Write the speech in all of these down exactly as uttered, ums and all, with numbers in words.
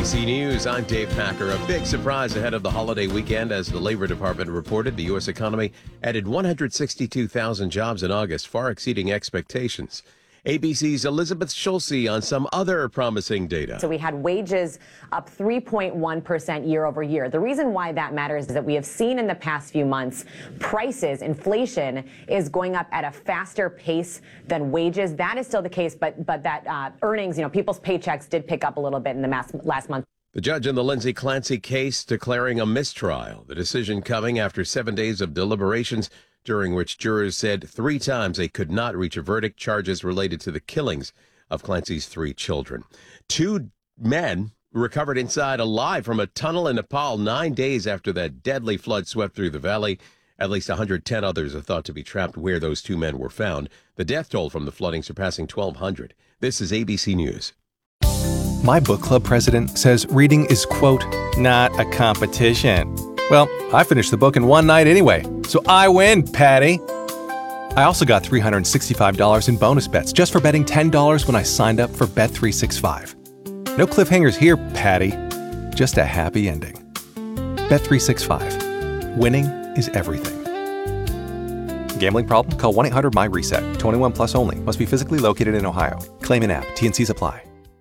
C News, I'm Dave Packer. A big surprise ahead of the holiday weekend as the Labor Department reported the U S economy added one hundred sixty-two thousand jobs in August, far exceeding expectations. A B C's Elizabeth Schulze on some other promising data. So we had wages up three point one percent year over year. The reason why that matters is that we have seen in the past few months prices, inflation is going up at a faster pace than wages. That is still the case, but but that uh, earnings, you know, people's paychecks did pick up a little bit in the mass, last month. The judge in the Lindsay Clancy case declaring a mistrial. The decision coming after seven days of deliberations, during which jurors said three times they could not reach a verdict, charges related to the killings of Clancy's three children. Two men recovered inside alive from a tunnel in Nepal nine days after that deadly flood swept through the valley. At least one hundred ten others are thought to be trapped where those two men were found. The death toll from the flooding surpassing twelve hundred. This is A B C News. My book club president says reading is, quote, not a competition. Well, I finished the book in one night anyway, so I win, Patty. I also got three hundred sixty-five dollars in bonus bets just for betting ten dollars when I signed up for Bet three sixty-five. No cliffhangers here, Patty. Just a happy ending. Bet three sixty-five. Winning is everything. Gambling problem? Call one eight hundred my reset. twenty-one plus only. Must be physically located in Ohio. Claim in app. T and Cs apply.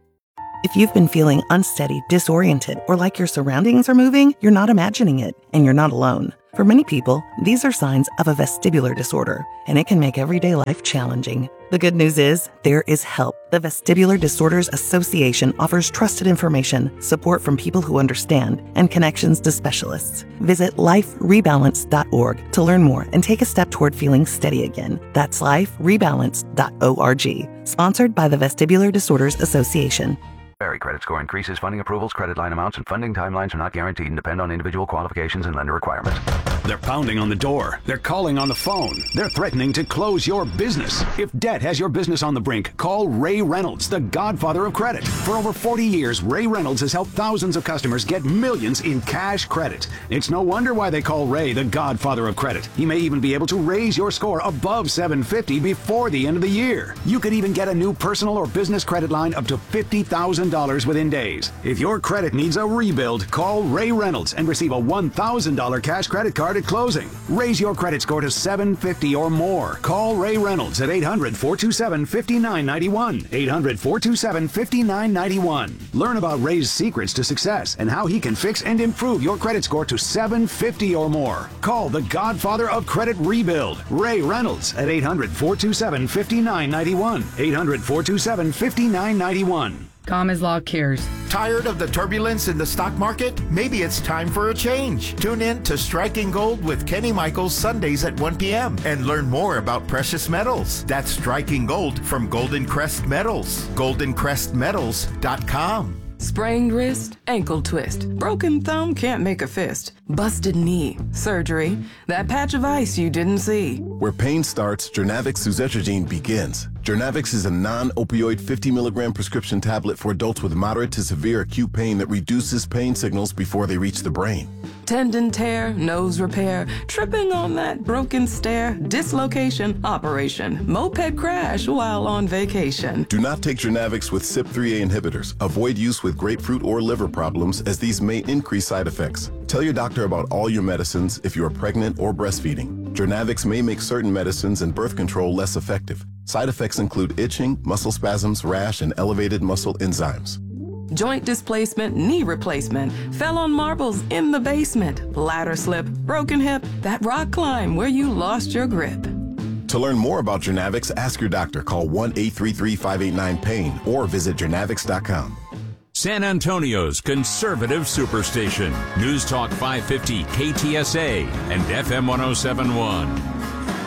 If you've been feeling unsteady, disoriented, or like your surroundings are moving, you're not imagining it, and you're not alone. For many people, these are signs of a vestibular disorder, and it can make everyday life challenging. The good news is, there is help. The Vestibular Disorders Association offers trusted information, support from people who understand, and connections to specialists. Visit life rebalance dot org to learn more and take a step toward feeling steady again. That's life rebalance dot org. Sponsored by the Vestibular Disorders Association. Vary. Credit score increases, funding approvals, credit line amounts, and funding timelines are not guaranteed and depend on individual qualifications and lender requirements. They're pounding on the door. They're calling on the phone. They're threatening to close your business. If debt has your business on the brink, call Ray Reynolds, the godfather of credit. For over forty years, Ray Reynolds has helped thousands of customers get millions in cash credit. It's no wonder why they call Ray the godfather of credit. He may even be able to raise your score above seven fifty before the end of the year. You could even get a new personal or business credit line up to fifty thousand dollars within days. If your credit needs a rebuild, call Ray Reynolds and receive a one thousand dollars cash credit card at closing. Raise your credit score to seven fifty or more. Call Ray Reynolds at eight hundred, four two seven, five nine nine one. eight hundred, four two seven, five nine nine one. Learn about Ray's secrets to success and how he can fix and improve your credit score to seven fifty or more. Call the godfather of credit rebuild, Ray Reynolds, at eight hundred, four two seven, five nine nine one. eight hundred, four two seven, five nine nine one. Commons Law cares. Tired of the turbulence in the stock market? Maybe it's time for a change. Tune in to Striking Gold with Kenny Michaels Sundays at one p.m. and learn more about precious metals. That's Striking Gold from Golden Crest Metals. golden crest metals dot com. Sprained wrist, ankle twist, broken thumb, can't make a fist, busted knee, surgery, that patch of ice you didn't see. Where pain starts, Journavx suzetrigine begins. Journavx is a non-opioid fifty milligram prescription tablet for adults with moderate to severe acute pain that reduces pain signals before they reach the brain. Tendon tear, nose repair, tripping on that broken stair, dislocation, operation, moped crash while on vacation. Do not take Journavx with C Y P three A inhibitors. Avoid use with grapefruit or liver problems, as these may increase side effects. Tell your doctor about all your medicines if you are pregnant or breastfeeding. Journavx may make certain medicines and birth control less effective. Side effects include itching, muscle spasms, rash, and elevated muscle enzymes. Joint displacement, knee replacement, fell on marbles in the basement, ladder slip, broken hip, that rock climb where you lost your grip. To learn more about Journavx, ask your doctor. Call one eight three three, five eight nine, pain or visit journavx dot com. San Antonio's conservative superstation. News Talk five fifty K T S A and F M one oh seven point one.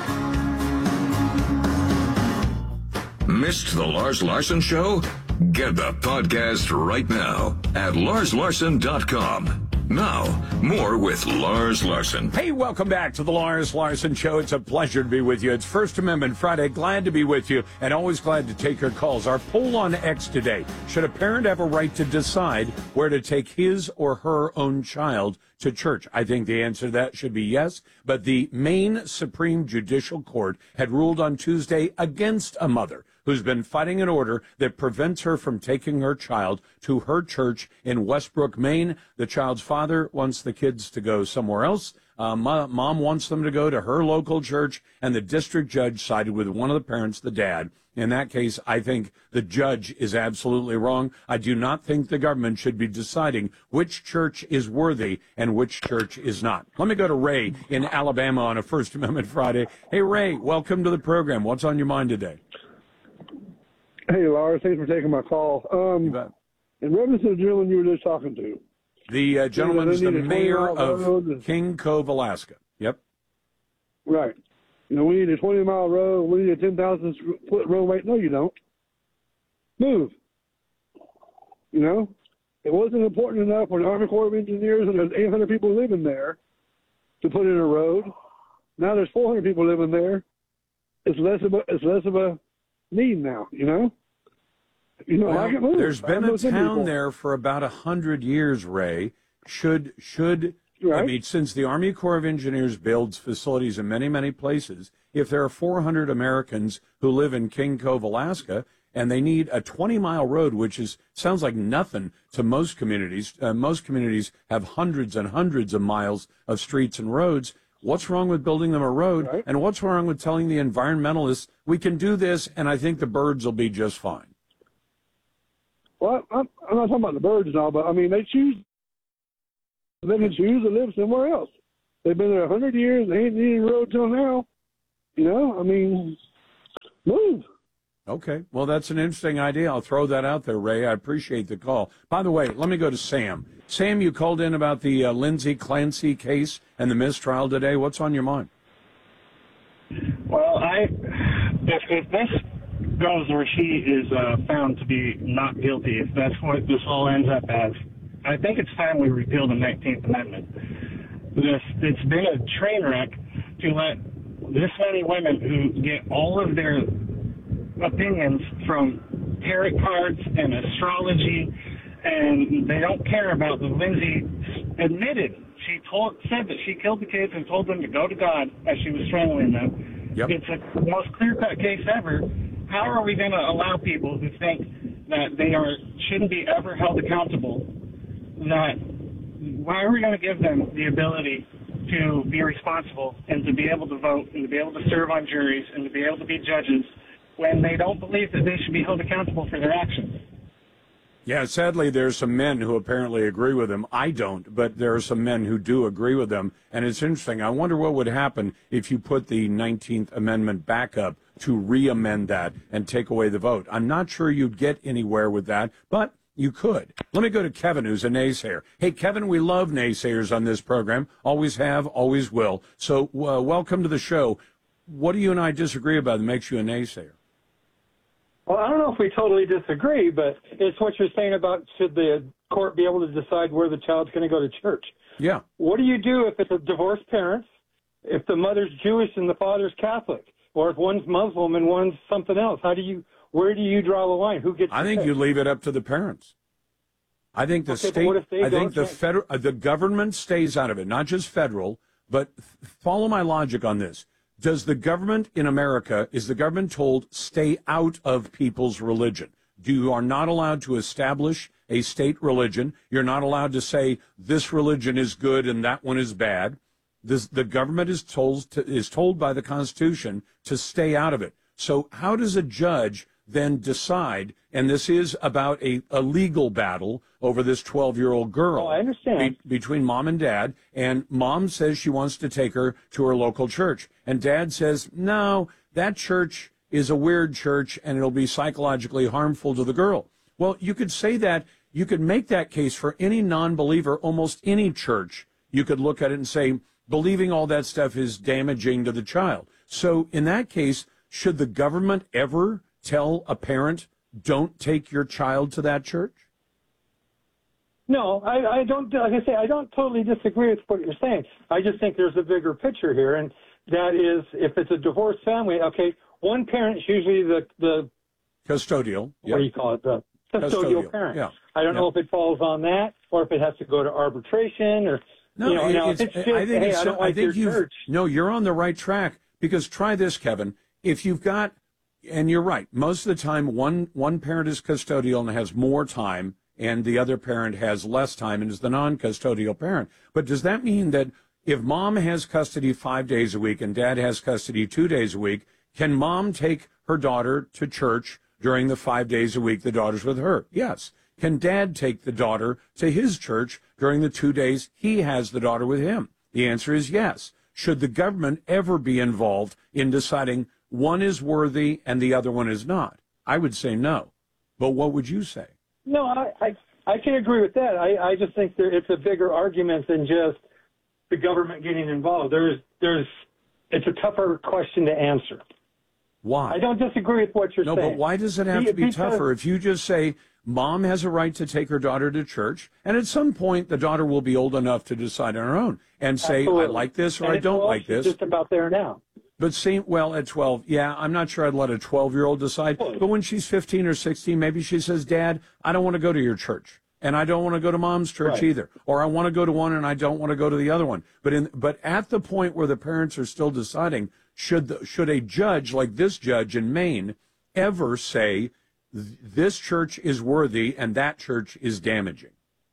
Missed the Lars Larson Show? Get the podcast right now at lars larson dot com. Now, more with Lars Larson. Hey, welcome back to the Lars Larson Show. It's a pleasure to be with you. It's First Amendment Friday. Glad to be with you and always glad to take your calls. Our poll on X today: should a parent have a right to decide where to take his or her own child to church? I think the answer to that should be yes, but the Maine Supreme Judicial Court had ruled on Tuesday against a mother who's been fighting an order that prevents her from taking her child to her church in Westbrook, Maine. The child's father wants the kids to go somewhere else. Uh, mom wants them to go to her local church, and the district judge sided with one of the parents, the dad. In that case, I think the judge is absolutely wrong. I do not think the government should be deciding which church is worthy and which church is not. Let me go to Ray in Alabama on a First Amendment Friday. Hey, Ray, welcome to the program. What's on your mind today? Hey, Lars, thanks for taking my call. Um, in reference to the gentleman you were just talking to. The uh, gentleman is the mayor of road. King Cove, Alaska. Yep. Right. You know, we need a twenty-mile road. We need a ten thousand foot roadway. No, you don't. Move. You know, it wasn't important enough for the Army Corps of Engineers and there's eight hundred people living there to put in a road. Now there's four hundred people living there. It's less of a, it's less of a need now, you know? You know, well, I can move. There's been a town there for about a hundred years, Ray. Should, should, right. I mean, since the Army Corps of Engineers builds facilities in many, many places, if there are four hundred Americans who live in King Cove, Alaska, and they need a twenty-mile road, which is sounds like nothing to most communities. Uh, most communities have hundreds and hundreds of miles of streets and roads. What's wrong with building them a road? Right. And what's wrong with telling the environmentalists, we can do this, and I think the birds will be just fine? Well, I'm, I'm not talking about the birds and all, but, I mean, they choose, they can choose to live somewhere else. They've been there a hundred years. They ain't needed a road till now. You know, I mean, move. Okay. Well, that's an interesting idea. I'll throw that out there, Ray. I appreciate the call. By the way, let me go to Sam. Sam, you called in about the uh, Lindsay Clancy case and the mistrial today. What's on your mind? Well, I if, if this goes where she is uh, found to be not guilty, if that's what this all ends up as, I think it's time we repeal the nineteenth Amendment. This, it's been a train wreck to let this many women who get all of their opinions from tarot cards and astrology, and they don't care about the Lindsay admitted. She told, said that she killed the kids and told them to go to God as she was strangling them. Yep. It's the most clear-cut case ever. How are we going to allow people who think that they are shouldn't be ever held accountable? That why are we going to give them the ability to be responsible and to be able to vote and to be able to serve on juries and to be able to be judges when they don't believe that they should be held accountable for their actions? Yeah, sadly, there's some men who apparently agree with him. I don't, but there are some men who do agree with him. And it's interesting. I wonder what would happen if you put the nineteenth Amendment back up to re-amend that and take away the vote. I'm not sure you'd get anywhere with that, but you could. Let me go to Kevin, who's a naysayer. Hey, Kevin, we love naysayers on this program. Always have, always will. So uh, welcome to the show. What do you and I disagree about that makes you a naysayer? Well, I don't know if we totally disagree, but it's what you're saying about should the court be able to decide where the child's going to go to church. Yeah. What do you do if it's a divorced parents, if the mother's Jewish and the father's Catholic, or if one's Muslim and one's something else? How do you, where do you draw the line? Who gets I think pick? You leave it up to the parents. I think the okay, state, I think the change? federal, uh, the government stays out of it, not just federal, but follow my logic on this. Does the government in America, is the government told, stay out of people's religion? You are not allowed to establish a state religion. You're not allowed to say this religion is good and that one is bad. This, the government is told, to, is told by the Constitution to stay out of it. So how does a judge then decide, and this is about a, a legal battle over this twelve-year-old girl. Oh, I understand. Be, between mom and dad, and mom says she wants to take her to her local church. And dad says, no, that church is a weird church, and it'll be psychologically harmful to the girl. Well, you could say that, you could make that case for any non-believer, almost any church. You could look at it and say, believing all that stuff is damaging to the child. So in that case, should the government ever tell a parent, don't take your child to that church? No, I, I don't, like I say, I don't totally disagree with what you're saying. I just think there's a bigger picture here, and that is if it's a divorced family, okay, one parent's usually the, the custodial. What yep. do you call it? The custodial, custodial. parent. Yeah. I don't yep. know if it falls on that or if it has to go to arbitration or, no, you know, it, now, it's, if it's just, I think hey, it's, I don't I like think your you've, church. No, you're on the right track, because try this, Kevin. If you've got, and you're right. Most of the time, one one parent is custodial and has more time, and the other parent has less time and is the non-custodial parent. But does that mean that if mom has custody five days a week and dad has custody two days a week, can mom take her daughter to church during the five days a week the daughter's with her? Yes. Can dad take the daughter to his church during the two days he has the daughter with him? The answer is yes. Should the government ever be involved in deciding one is worthy and the other one is not? I would say no. But what would you say? No, I, I, I can agree with that. I, I just think that it's a bigger argument than just the government getting involved. There's, there's, it's a tougher question to answer. Why? I don't disagree with what you're no, saying. No, but why does it have Be, to be because, tougher? If you just say mom has a right to take her daughter to church, and at some point the daughter will be old enough to decide on her own and say, absolutely. I like this or and I don't like this. It's just about there now. But same, well, at twelve, yeah, I'm not sure I'd let a twelve-year-old decide. But when she's fifteen or sixteen, maybe she says, Dad, I don't want to go to your church. And I don't want to go to mom's church right. either. Or I want to go to one and I don't want to go to the other one. But in, but at the point where the parents are still deciding, should the, should a judge like this judge in Maine ever say, this church is worthy and that church is damaging?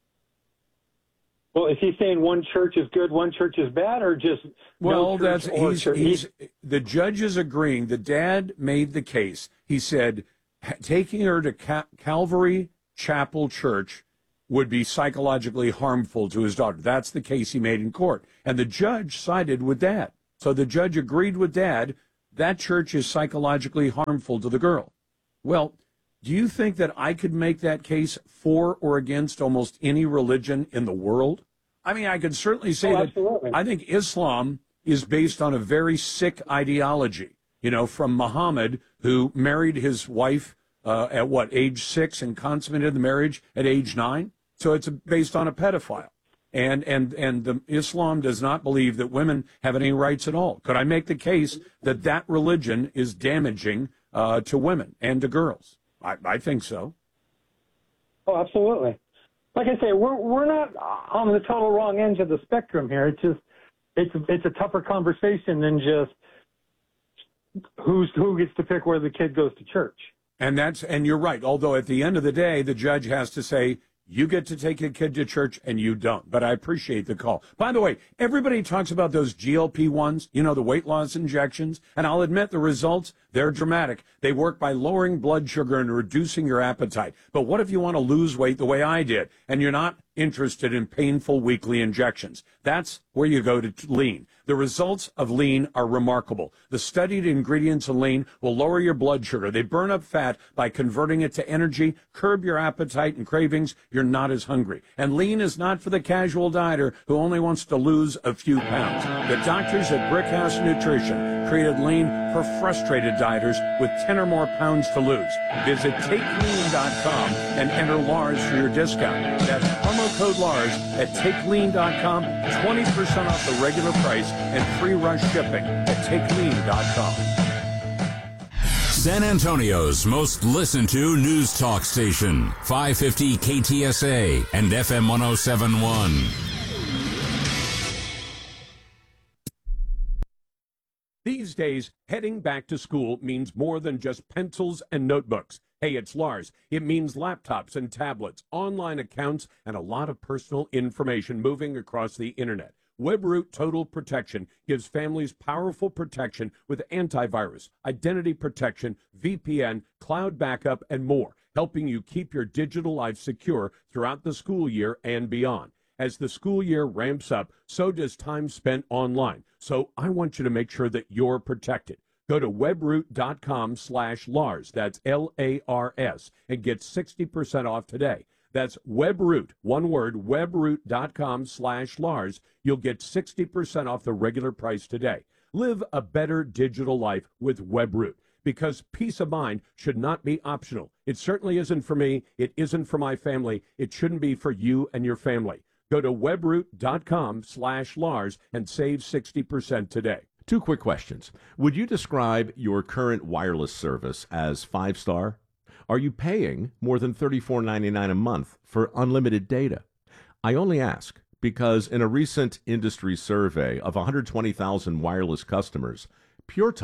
Well, is he saying one church is good, one church is bad, or just well? No church that's or he's, church? he's the judge is agreeing. The dad made the case. He said taking her to Ca- Calvary Chapel Church would be psychologically harmful to his daughter. That's the case he made in court, and the judge sided with Dad. So the judge agreed with Dad. That church is psychologically harmful to the girl. Well, do you think that I could make that case for or against almost any religion in the world? I mean, I could certainly say oh, that absolutely. I think Islam is based on a very sick ideology, you know, from Muhammad, who married his wife uh, at what, age six and consummated the marriage at age nine? So it's based on a pedophile. And, and, and the Islam does not believe that women have any rights at all. Could I make the case that that religion is damaging uh, to women and to girls? I, I think so. Oh, absolutely. Like I say, we're we're not on the total wrong ends of the spectrum here. It's just it's it's a tougher conversation than just who's who gets to pick where the kid goes to church. And that's and you're right. Although at the end of the day, the judge has to say, you get to take your kid to church and you don't. But I appreciate the call. By the way, everybody talks about those G L P ones, you know, the weight loss injections. And I'll admit the results, they're dramatic. They work by lowering blood sugar and reducing your appetite. But what if you want to lose weight the way I did and you're not interested in painful weekly injections? That's where you go to Lean. The results of Lean are remarkable. The studied ingredients in Lean will lower your blood sugar. They burn up fat by converting it to energy, curb your appetite and cravings. You're not as hungry. And Lean is not for the casual dieter who only wants to lose a few pounds. The doctors at Brickhouse Nutrition created Lean for frustrated dieters with ten or more pounds to lose. Visit take lean dot com and enter Lars for your discount. That's promo code Lars at take lean dot com, twenty percent off the regular price and free rush shipping at take lean dot com. San Antonio's most listened to news talk station, five fifty K T S A and F M one oh seven point one. These days, heading back to school means more than just pencils and notebooks. Hey, it's Lars. It means laptops and tablets, online accounts, and a lot of personal information moving across the internet. WebRoot Total Protection gives families powerful protection with antivirus, identity protection, V P N, cloud backup, and more, helping you keep your digital life secure throughout the school year and beyond. As the school year ramps up, so does time spent online. So I want you to make sure that you're protected. Go to webroot dot com slash Lars, that's L A R S, and get sixty percent off today. That's WebRoot, one word, webroot dot com slash Lars. You'll get sixty percent off the regular price today. Live a better digital life with WebRoot, because peace of mind should not be optional. It certainly isn't for me. It isn't for my family. It shouldn't be for you and your family. Go to webroot dot com slash Lars and save sixty percent today. Two quick questions. Would you describe your current wireless service as five-star? Are you paying more than thirty-four ninety-nine a month for unlimited data? I only ask because in a recent industry survey of one hundred twenty thousand wireless customers, Pure Talk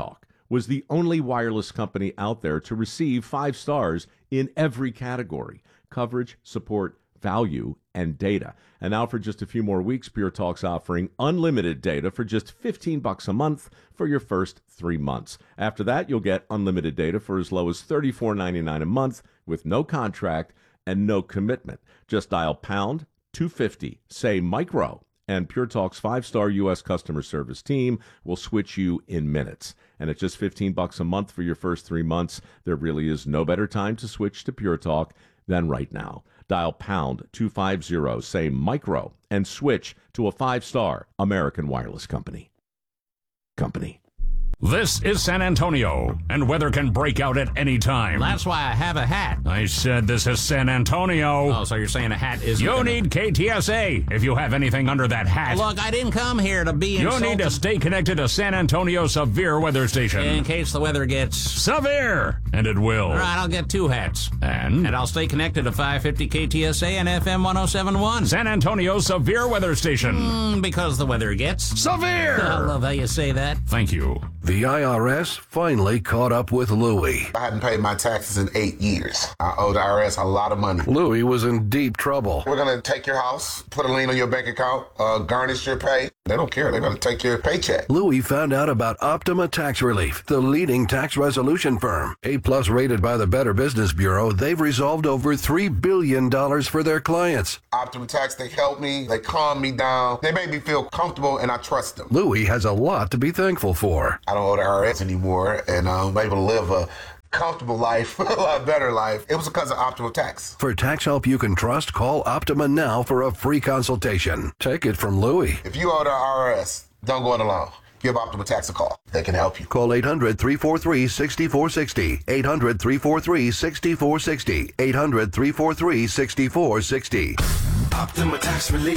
was the only wireless company out there to receive five stars in every category: coverage, support, value, and data. And now for just a few more weeks, Pure Talk's offering unlimited data for just fifteen bucks a month for your first three months. After that, you'll get unlimited data for as low as thirty-four ninety-nine a month with no contract and no commitment. Just dial pound two fifty, say micro, and Pure Talk's five-star U S customer service team will switch you in minutes. And at just fifteen bucks a month for your first three months, there really is no better time to switch to Pure Talk than right now. Dial pound two fifty, say micro, and switch to a five-star American wireless company. Company. This is San Antonio, and weather can break out at any time. That's why I have a hat. I said this is San Antonio. Oh, so you're saying a hat is... You gonna... need K T S A if you have anything under that hat. Look, I didn't come here to be insulted. You need to stay connected to San Antonio's severe weather station. In case the weather gets... severe, and it will. All right, I'll get two hats. And? And I'll stay connected to five fifty K T S A and F M one oh seven point one. San Antonio's severe weather station. Mm, because the weather gets... severe! I love how you say that. Thank you. The I R S finally caught up with Louie. I hadn't paid my taxes in eight years. I owe the I R S a lot of money. Louie was in deep trouble. We're going to take your house, put a lien on your bank account, uh, garnish your pay. They don't care. They're going to take your paycheck. Louie found out about Optima Tax Relief, the leading tax resolution firm. A-plus rated by the Better Business Bureau, they've resolved over three billion dollars for their clients. Optima Tax, they help me. They calm me down. They make me feel comfortable, and I trust them. Louie has a lot to be thankful for. I don't owe the I R S anymore, and I'm able to live a comfortable life, a lot better life. It was because of Optima Tax. For tax help you can trust, call Optima now for a free consultation. Take it from Louie. If you owe the I R S, don't go it alone. Give Optima Tax a call. They can help you. Call eight hundred, three four three, six four six zero. eight hundred, three four three, six four six zero. eight hundred, three four three, six four six zero. Optima Tax Relief.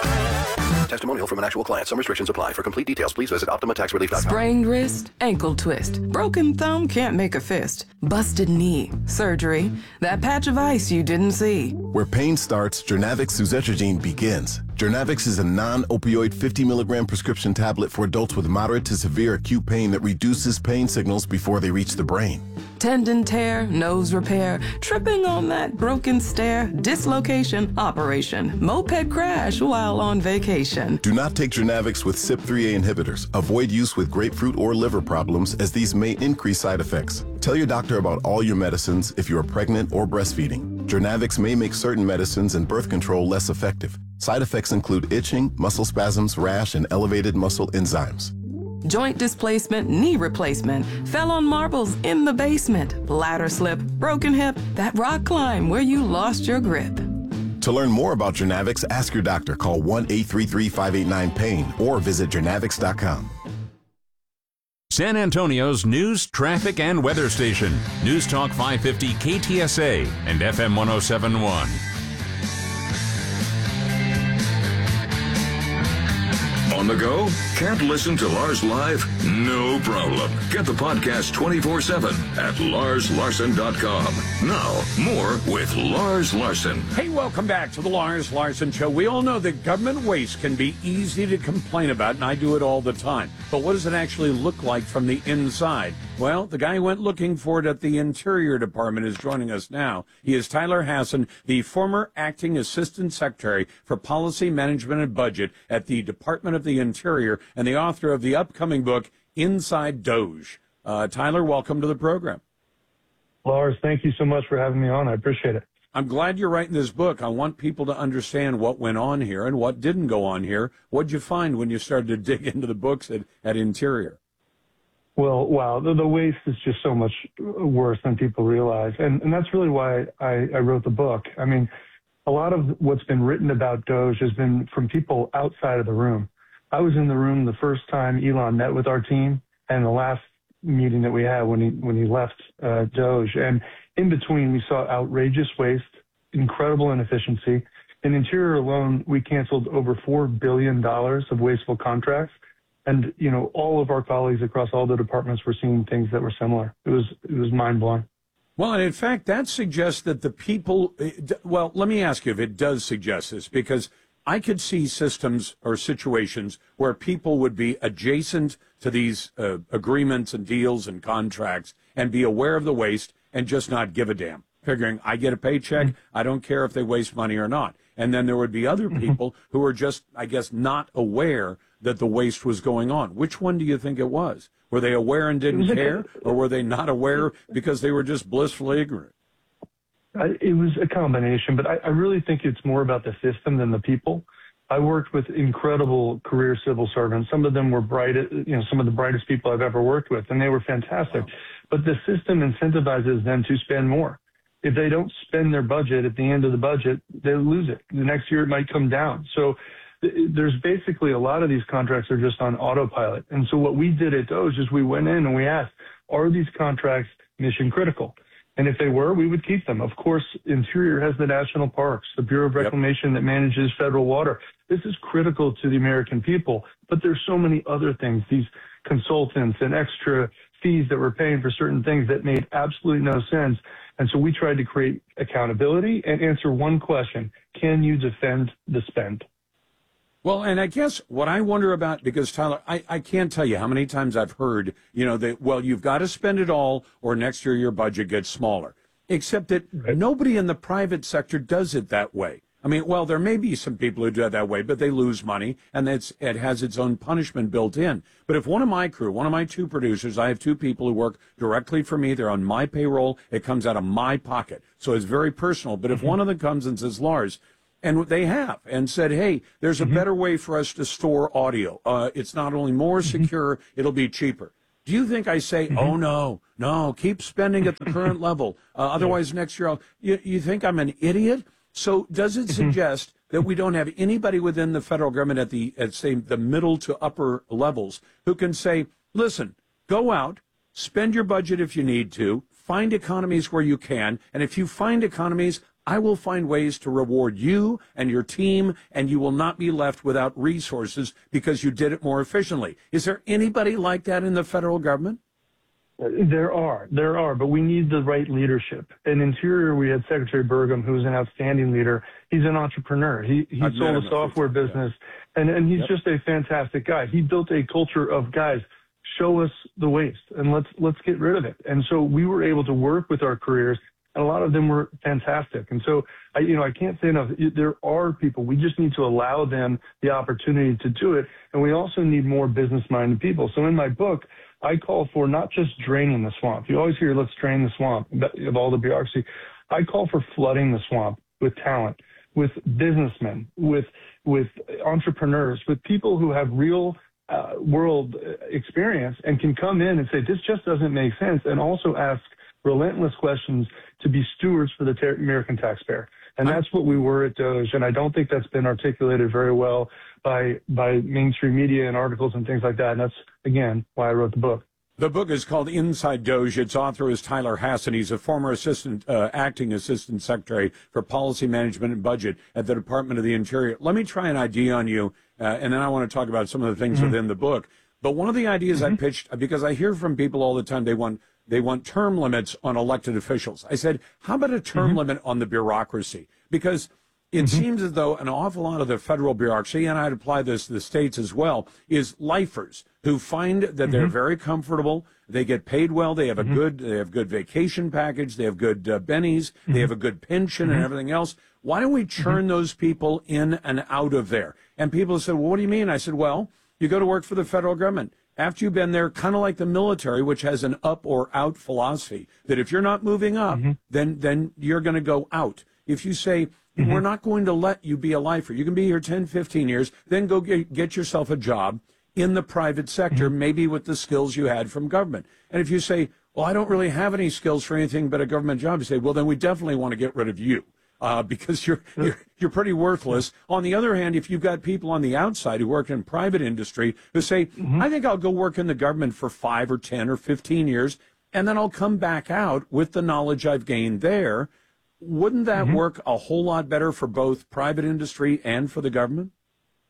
Testimonial from an actual client. Some restrictions apply. For complete details, please visit Optima Tax Relief dot com. Sprained wrist, ankle twist, broken thumb, can't make a fist, busted knee, surgery, that patch of ice you didn't see. Where pain starts, Jernavix suzetrigine begins. Jernavix is a non-opioid fifty milligram prescription tablet for adults with moderate to severe acute pain that reduces pain signals before they reach the brain. Tendon tear, nose repair, tripping on that broken stair, dislocation, operation, moped crash while on vacation. Do not take Jernavix with C Y P three A inhibitors. Avoid use with grapefruit or liver problems, as these may increase side effects. Tell your doctor about all your medicines if you are pregnant or breastfeeding. Jernavix may make certain medicines and birth control less effective. Side effects include itching, muscle spasms, rash, and elevated muscle enzymes. Joint displacement, knee replacement, fell on marbles in the basement, ladder slip, broken hip, that rock climb where you lost your grip. To learn more about Jernavix, ask your doctor. Call one eight three three, five eight nine, pain or visit Jernavix dot com. San Antonio's news, traffic, and weather station. News Talk five fifty K T S A and F M one oh seven point one. On the go? Can't listen to Lars live? No problem. Get the podcast twenty-four seven at Lars Larson dot com. Now, more with Lars Larson. Hey, welcome back to the Lars Larson Show. We all know that government waste can be easy to complain about, and I do it all the time. But what does it actually look like from the inside? Well, the guy who went looking for it at the Interior Department is joining us now. He is Tyler Hasson, the former acting assistant secretary for policy management and budget at the Department of the Interior and the author of the upcoming book, Inside DOGE. Uh, Tyler, welcome to the program. Lars, thank you so much for having me on. I appreciate it. I'm glad you're writing this book. I want people to understand what went on here and what didn't go on here. What'd you find when you started to dig into the books at, at Interior? Well, wow, the, the waste is just so much worse than people realize. And, and that's really why I, I wrote the book. I mean, a lot of what's been written about DOGE has been from people outside of the room. I was in the room the first time Elon met with our team and the last meeting that we had when he, when he left uh, DOGE. And in between, we saw outrageous waste, incredible inefficiency. In Interior alone, we canceled over four billion dollars of wasteful contracts. And, you know, all of our colleagues across all the departments were seeing things that were similar. It was it was mind-blowing. Well, and in fact, that suggests that the people, well, let me ask you if it does suggest this, because I could see systems or situations where people would be adjacent to these uh, agreements and deals and contracts and be aware of the waste and just not give a damn, figuring I get a paycheck, I don't care if they waste money or not. And then there would be other people who are just, I guess, not aware that the waste was going on. Which one do you think it was? Were they aware and didn't care, or were they not aware because they were just blissfully ignorant? I, it was a combination, but I, I really think it's more about the system than the people. I worked with incredible career civil servants. Some of them were bright, you know, some of the brightest people I've ever worked with, and they were fantastic. Wow. But the system incentivizes them to spend more. If they don't spend their budget at the end of the budget, they lose it. The next year it might come down. So th- there's basically a lot of these contracts are just on autopilot. And so what we did at Doge is we went in and we asked, are these contracts mission critical? And if they were, we would keep them. Of course, Interior has the national parks, the Bureau of Reclamation that manages federal water. This is critical to the American people, but there's so many other things, these consultants and extra fees that we're paying for certain things that made absolutely no sense. And so we tried to create accountability and answer one question: can you defend the spend? Well, and I guess what I wonder about, because, Tyler, I, I can't tell you how many times I've heard, you know, that, well, you've got to spend it all or next year your budget gets smaller, except that right. Nobody in the private sector does it that way. I mean, well, there may be some people who do it that way, but they lose money, and it's, it has its own punishment built in. But if one of my crew, one of my two producers, I have two people who work directly for me, they're on my payroll, it comes out of my pocket. So it's very personal. But if mm-hmm. one of them comes and says, Lars, and they have, and said, hey, there's a mm-hmm. better way for us to store audio. Uh, it's not only more mm-hmm. secure, it'll be cheaper. Do you think I say, mm-hmm. oh, no, no, keep spending at the current level. Uh, otherwise, yeah. next year, I'll, you, you think I'm an idiot? So does it suggest that we don't have anybody within the federal government at the, at say, the middle to upper levels who can say, listen, go out, spend your budget if you need to, find economies where you can, and if you find economies, I will find ways to reward you and your team, and you will not be left without resources because you did it more efficiently. Is there anybody like that in the federal government? There are, there are, but we need the right leadership. In Interior, we had Secretary Burgum, who's an outstanding leader. He's an entrepreneur. He he I've sold a software business, yeah. and, and he's yep. just a fantastic guy. He built a culture of, guys, show us the waste, and let's let's get rid of it. And so we were able to work with our careers, and a lot of them were fantastic. And so, I, you know, I can't say enough. There are people. We just need to allow them the opportunity to do it, and we also need more business-minded people. So in my book, I call for not just draining the swamp. You always hear, let's drain the swamp of all the bureaucracy. I call for flooding the swamp with talent, with businessmen, with with entrepreneurs, with people who have real uh, world experience and can come in and say, this just doesn't make sense, and also ask relentless questions to be stewards for the ter- American taxpayer. And that's what we were at Doge, and I don't think that's been articulated very well by by mainstream media and articles and things like that. And that's, again, why I wrote the book. The book is called Inside Doge. Its author is Tyler Hasson. He's a former assistant, uh, acting assistant secretary for policy management and budget at the Department of the Interior. Let me try an idea on you, uh, and then I want to talk about some of the things mm-hmm. within the book. But one of the ideas mm-hmm. I pitched, because I hear from people all the time, they want they want term limits on elected officials. I said, how about a term mm-hmm. limit on the bureaucracy? Because it mm-hmm. seems as though an awful lot of the federal bureaucracy, and I'd apply this to the states as well, is lifers who find that mm-hmm. they're very comfortable, they get paid well, they have a mm-hmm. good they have good vacation package, they have good uh, bennies, mm-hmm. they have a good pension mm-hmm. and everything else. Why don't we churn mm-hmm. those people in and out of there? And people said, well, what do you mean? I said, well, you go to work for the federal government. After you've been there, kind of like the military, which has an up or out philosophy, that if you're not moving up, mm-hmm. then then you're going to go out. If you say, mm-hmm. we're not going to let you be a lifer, you can be here ten, fifteen years, then go get, get yourself a job in the private sector, mm-hmm. maybe with the skills you had from government. And if you say, well, I don't really have any skills for anything but a government job, you say, well, then we definitely want to get rid of you. Uh, because you're, you're you're pretty worthless. On the other hand, if you've got people on the outside who work in private industry who say, mm-hmm. I think I'll go work in the government for five or ten or fifteen years, and then I'll come back out with the knowledge I've gained there, wouldn't that mm-hmm. work a whole lot better for both private industry and for the government?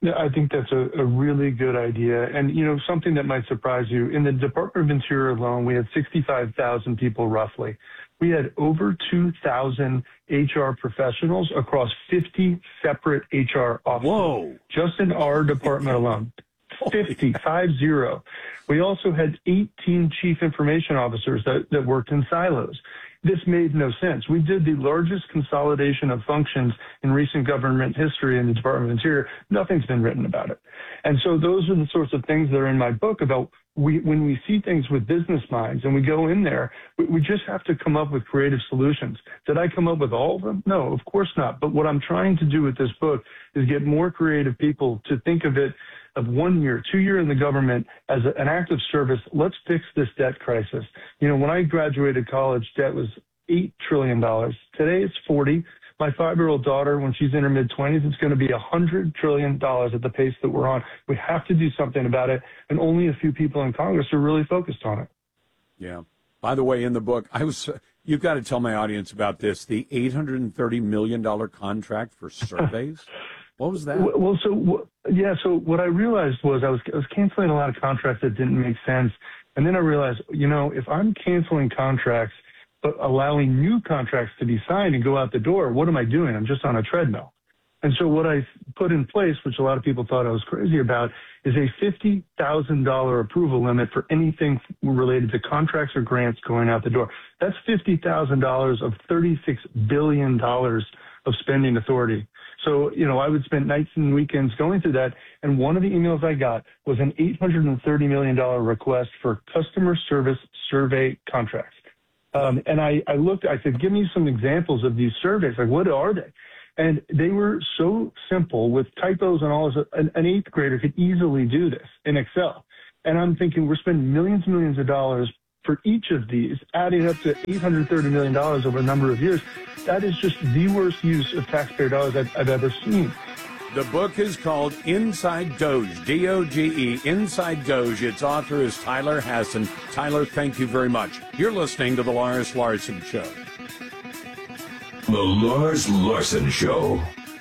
I think that's a, a really good idea. And, you know, something that might surprise you, in the Department of Interior alone, we had sixty-five thousand people roughly. We had over two thousand H R professionals across fifty separate H R offices. Whoa. Just in our department alone. fifty, five zero. We also had eighteen chief information officers that, that worked in silos. This made no sense. We did the largest consolidation of functions in recent government history in the Department of Interior. Nothing's been written about it. And so those are the sorts of things that are in my book about we, when we see things with business minds and we go in there, we, we just have to come up with creative solutions. Did I come up with all of them? No, of course not. But what I'm trying to do with this book is get more creative people to think of it of one year, two year in the government as a, an act of service. Let's fix this debt crisis. You know, when I graduated college, debt was eight trillion dollars. Today it's forty. My five-year-old daughter, when she's in her mid-twenties, it's going to be one hundred trillion dollars at the pace that we're on. We have to do something about it, and only a few people in Congress are really focused on it. Yeah. By the way, in the book, I was you've got to tell my audience about this, the eight hundred thirty million dollars contract for surveys. What was that? Well, so, yeah, so what I realized was I was, I was canceling a lot of contracts that didn't make sense. And then I realized, you know, if I'm canceling contracts but allowing new contracts to be signed and go out the door, what am I doing? I'm just on a treadmill. And so what I put in place, which a lot of people thought I was crazy about, is a fifty thousand dollars approval limit for anything related to contracts or grants going out the door. That's fifty thousand dollars of thirty-six billion dollars of spending authority. So, you know, I would spend nights and weekends going through that. And one of the emails I got was an eight hundred thirty million dollars request for customer service survey contracts. Um, and I, I looked, I said, give me some examples of these surveys. Like, what are they? And they were so simple with typos and all this. An, an eighth grader could easily do this in Excel. And I'm thinking we're spending millions and millions of dollars for each of these, adding up to eight hundred thirty million dollars over a number of years. That is just the worst use of taxpayer dollars I've, I've ever seen. The book is called Inside Doge, D O G E, Inside Doge. Its author is Tyler Hasson. Tyler, thank you very much. You're listening to The Lars Larson Show. The Lars Larson Show.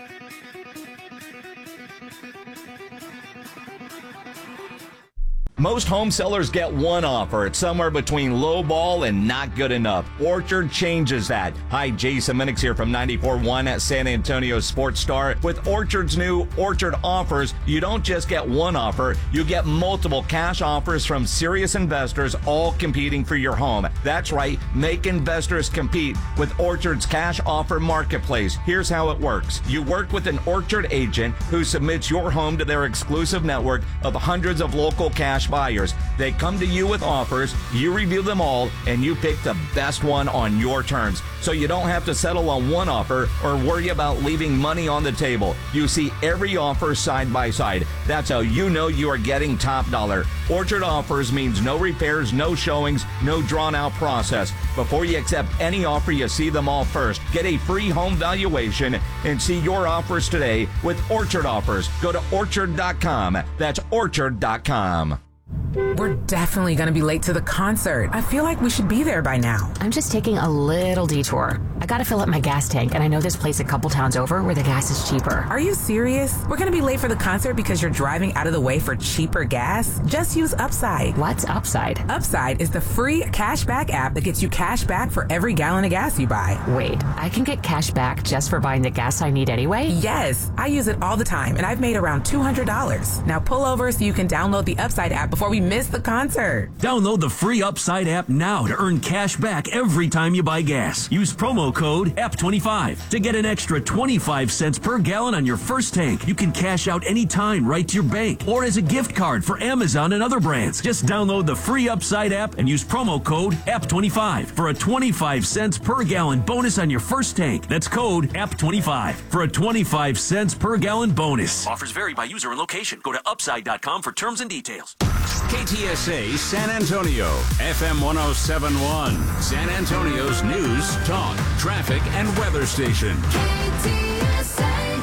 Most home sellers get one offer. It's somewhere between low ball and not good enough. Orchard changes that. Hi, Jason Minix here from ninety-four point one at San Antonio Sports Star. With Orchard's new Orchard offers, you don't just get one offer, you get multiple cash offers from serious investors, all competing for your home. That's right, make investors compete with Orchard's cash offer marketplace. Here's how it works. You work with an Orchard agent who submits your home to their exclusive network of hundreds of local cash buyers. They come to you with offers, you review them all, and you pick the best one on your terms. So you don't have to settle on one offer or worry about leaving money on the table. You see every offer side by side. That's how you know you are getting top dollar. Orchard offers means no repairs, no showings, no drawn out process. Before you accept any offer, you see them all first. Get a free home valuation and see your offers today with Orchard offers. Go to orchard dot com. That's orchard dot com. We're definitely going to be late to the concert. I feel like we should be there by now. I'm just taking a little detour. I got to fill up my gas tank, and I know this place a couple towns over where the gas is cheaper. Are you serious? We're going to be late for the concert because you're driving out of the way for cheaper gas? Just use Upside. What's Upside? Upside is the free cashback app that gets you cash back for every gallon of gas you buy. Wait, I can get cash back just for buying the gas I need anyway? Yes, I use it all the time, and I've made around two hundred dollars. Now pull over so you can download the Upside app before we miss the concert. Download the free Upside app now to earn cash back every time you buy gas. Use promo code E P twenty-five to get an extra twenty-five cents per gallon on your first tank. You can cash out anytime right to your bank or as a gift card for Amazon and other brands. Just download the free Upside app and use promo code E P twenty-five for a twenty-five cents per gallon bonus on your first tank. That's code E P twenty-five for a twenty-five cents per gallon bonus. Offers vary by user and location. Go to upside dot com for terms and details. K T S A San Antonio, F M one oh seven point one, San Antonio's news, talk, traffic, and weather station. K T S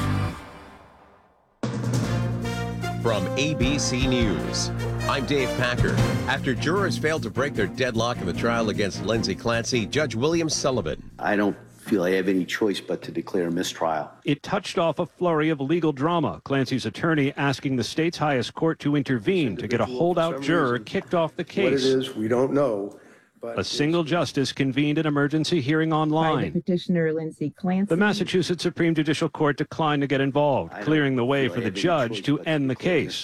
A. From A B C News, I'm Dave Packer. After jurors failed to break their deadlock in the trial against Lindsay Clancy, Judge William Sullivan. I don't feel I have any choice but to declare a mistrial. It touched off a flurry of legal drama. Clancy's attorney asking the state's highest court to intervene to get a holdout juror kicked off the case. What it is, we don't know. But a single justice convened an emergency hearing online. Petitioner Lindsey Clancy. The Massachusetts Supreme Judicial Court declined to get involved, clearing the way for the judge to end the case.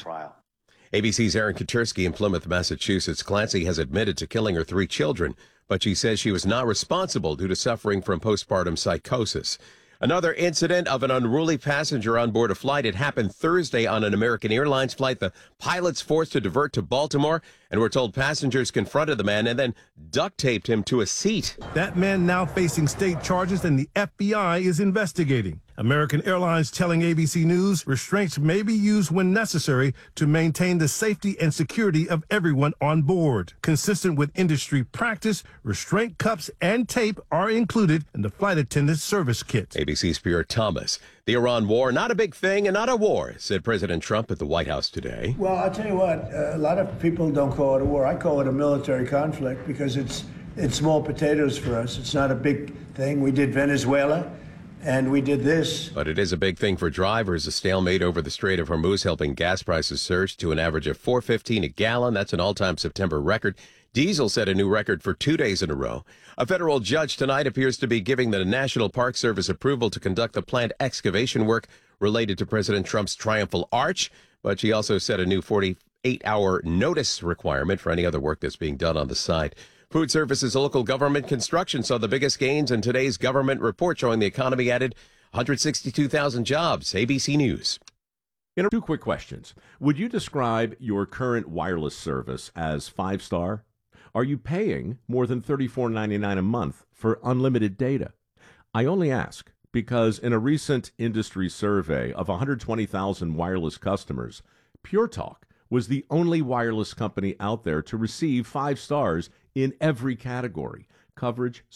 A B C's Aaron Katursky in Plymouth, Massachusetts. Clancy has admitted to killing her three children, but she says she was not responsible due to suffering from postpartum psychosis. Another incident of an unruly passenger on board a flight. It happened Thursday on an American Airlines flight. The pilot's forced to divert to Baltimore, and we're told passengers confronted the man and then duct taped him to a seat. That man now facing state charges, and the F B I is investigating. American Airlines telling A B C News restraints may be used when necessary to maintain the safety and security of everyone on board. Consistent with industry practice, restraint cups and tape are included in the flight attendant's service kit. A B C's Pierre Thomas. The Iran war, not a big thing and not a war, said President Trump at the White House today. Well, I'll tell you what, uh, a lot of people don't call it a war. I call it a military conflict because it's it's small potatoes for us. It's not a big thing. We did Venezuela. And we did this. But it is a big thing for drivers. A stalemate over the Strait of Hormuz helping gas prices surge to an average of four fifteen a gallon. That's an all-time September record. Diesel set a new record for two days in a row. A federal judge tonight appears to be giving the National Park Service approval to conduct the planned excavation work related to President Trump's Triumphal Arch. But she also set a new forty-eight hour notice requirement for any other work that's being done on the site. Food Services Local Government Construction saw the biggest gains in today's government report, showing the economy added one hundred sixty-two thousand jobs. A B C News. In two quick questions. Would you describe your current wireless service as five-star? Are you paying more than thirty-four ninety-nine a month for unlimited data? I only ask because in a recent industry survey of one hundred twenty thousand wireless customers, Pure Talk was the only wireless company out there to receive five stars in every category: coverage,